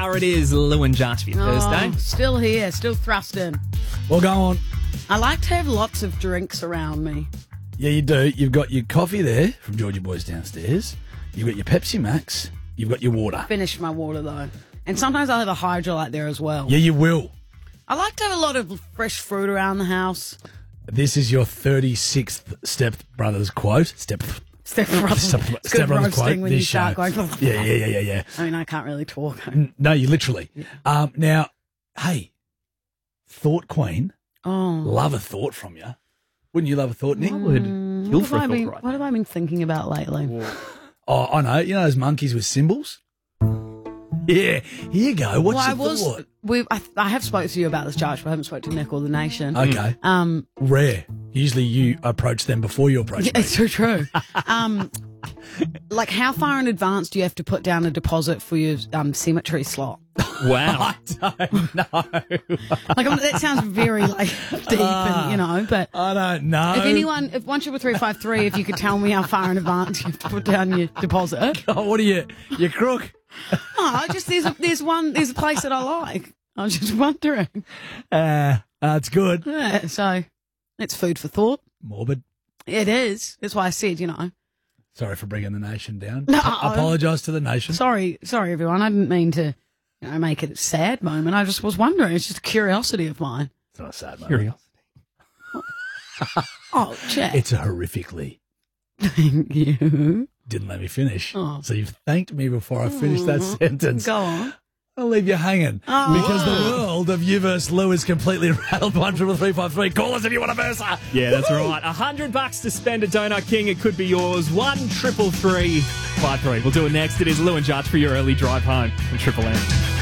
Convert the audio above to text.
far it is Lou and Josh for your Thursday. Still here, still thrusting. Well, go on. I like to have lots of drinks around me. Yeah, you do. You've got your coffee there from Georgie Boys downstairs. You've got your Pepsi Max. You've got your water. Finished my water, though. And sometimes I'll have a Hydrolite there as well. Yeah, you will. I like to have a lot of fresh fruit around the house. This is your 36th Step Brothers quote. Step Brothers Brothers quote. When you start going. Yeah. I mean, I can't really talk. No, you literally. Now, hey, Thought Queen. Oh, Love a thought from you. Wouldn't you love a thought, Nick? I would kill for a thought right What have I been thinking about lately? Oh, I know. You know those monkeys with symbols? Yeah. Here you go. What's your thought? I have spoken to you about this, Josh, but I haven't spoken to Nick or the Nation. Okay. Rare. Usually you approach them before you approach me. It's so true. Like, how far in advance do you have to put down a deposit for your cemetery slot? Wow. I don't know. That sounds very deep, and but I don't know. If 13353, if you could tell me how far in advance you have to put down your deposit. Oh, what are you? You crook? Oh, just there's a place that I like. I was just wondering. That's good. Yeah, so it's food for thought. Morbid. It is. That's why I said, Sorry for bringing the Nation down. No. I apologise to the Nation. Sorry, everyone. I didn't mean to, make it a sad moment. I just was wondering. It's just a curiosity of mine. It's not a sad moment. Curiosity. Oh, Jack. It's a horrifically. Thank you. Didn't let me finish. Oh. So you've thanked me before I finished that sentence. Go on. I'll leave you hanging because the world of you versus Lou is completely rattled. 13353. Call us if you want to verse her. Yeah, that's right. $100 to spend at Donut King. It could be yours. 13353. We'll do it next. It is Lou and Josh for your early drive home from Triple M.